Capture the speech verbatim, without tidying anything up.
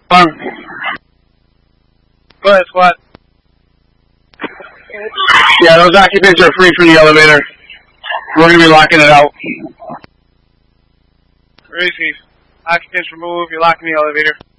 Um, go ahead, squad. Yeah, those occupants are free from the elevator. We're going to be locking it out. Ready, Chief. Occupants removed. You're locking the elevator.